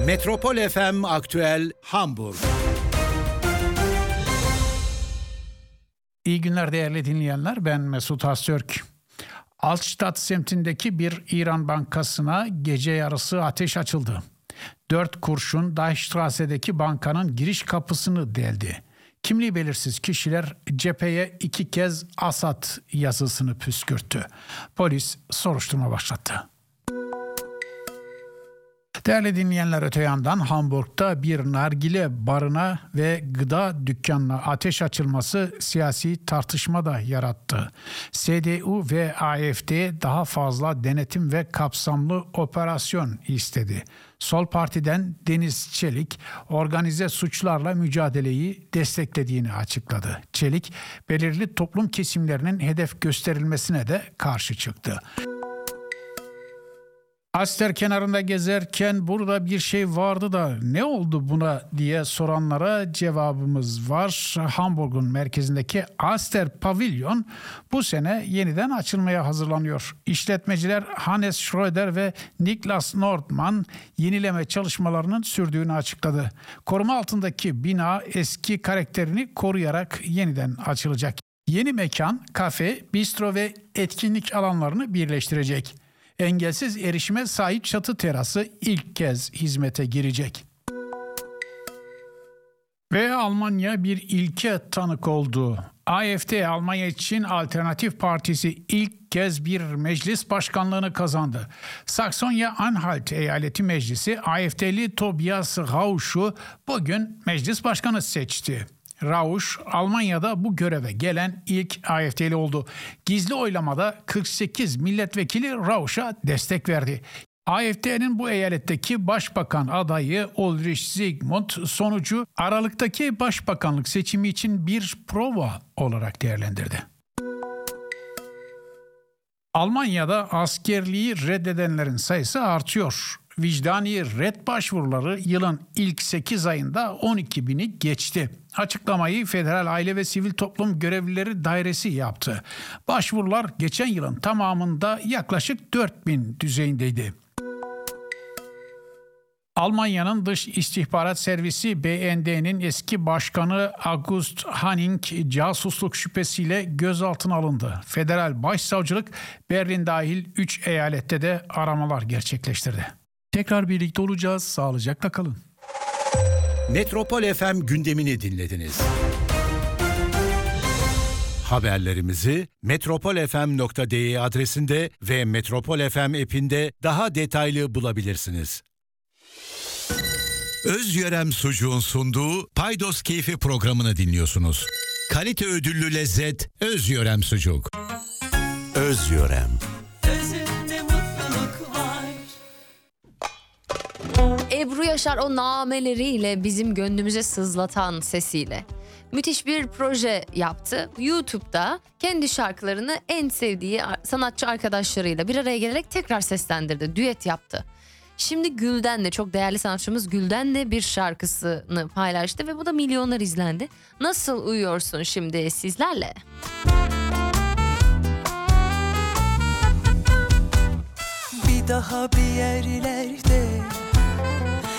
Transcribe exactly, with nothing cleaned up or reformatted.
Metropol F M Aktüel Hamburg. İyi günler değerli dinleyenler, ben Mesut Öztürk. Altstadt semtindeki bir İran bankasına gece yarısı ateş açıldı. Dört kurşun Deichstrasse'deki bankanın giriş kapısını deldi. Kimliği belirsiz kişiler cepheye iki kez Asad yazısını püskürttü. Polis soruşturma başlattı. Değerli dinleyenler, öte yandan Hamburg'da bir nargile barına ve gıda dükkanına ateş açılması siyasi tartışma da yarattı. C D U ve A F D daha fazla denetim ve kapsamlı operasyon istedi. Sol Parti'den Deniz Çelik, organize suçlarla mücadeleyi desteklediğini açıkladı. Çelik, belirli toplum kesimlerinin hedef gösterilmesine de karşı çıktı. Aster kenarında gezerken burada bir şey vardı da ne oldu buna diye soranlara cevabımız var. Hamburg'un merkezindeki Aster Pavilion bu sene yeniden açılmaya hazırlanıyor. İşletmeciler Hannes Schröder ve Niklas Nordman yenileme çalışmalarının sürdüğünü açıkladı. Koruma altındaki bina eski karakterini koruyarak yeniden açılacak. Yeni mekan, kafe, bistro ve etkinlik alanlarını birleştirecek. Engelsiz erişime sahip çatı terası ilk kez hizmete girecek. Ve Almanya bir ilke tanık oldu. A F D, Almanya için Alternatif Partisi ilk kez bir meclis başkanlığını kazandı. Saksonya-Anhalt Eyaleti Meclisi A F D'li Tobias Rausch'u bugün meclis başkanı seçti. Rausch, Almanya'da bu göreve gelen ilk A F D'li oldu. Gizli oylamada kırk sekiz milletvekili Rausch'a destek verdi. A F D'nin bu eyaletteki başbakan adayı Ulrich Zygmunt sonucu Aralık'taki başbakanlık seçimi için bir prova olarak değerlendirdi. Almanya'da askerliği reddedenlerin sayısı artıyor. Vicdani red başvuruları yılın ilk sekiz ayında on iki bini geçti. Açıklamayı Federal Aile ve Sivil Toplum Görevlileri Dairesi yaptı. Başvurular geçen yılın tamamında yaklaşık dört bin düzeyindeydi. Almanya'nın Dış İstihbarat Servisi B N D'nin eski başkanı August Hanning casusluk şüphesiyle gözaltına alındı. Federal Başsavcılık Berlin dahil üç eyalette de aramalar gerçekleştirdi. Tekrar birlikte olacağız. Sağlıcakla kalın. Metropol F M gündemini dinlediniz. Haberlerimizi metropol f m nokta d e adresinde ve Metropol F M app'inde daha detaylı bulabilirsiniz. Özyörem Sucuğun sunduğu Paydos Keyfi programını dinliyorsunuz. Kalite ödüllü lezzet Özyörem Sucuk. Özyörem. Özünde mutluluk var. Ebru Yaşar o nameleriyle bizim gönlümüze sızlatan sesiyle müthiş bir proje yaptı. YouTube'da kendi şarkılarını en sevdiği sanatçı arkadaşlarıyla bir araya gelerek tekrar seslendirdi, düet yaptı. Şimdi Gülden'le, çok değerli sanatçımız Gülden'le bir şarkısını paylaştı ve bu da milyonlar izlendi. Nasıl uyuyorsun şimdi sizlerle? Bir daha bir yerlerde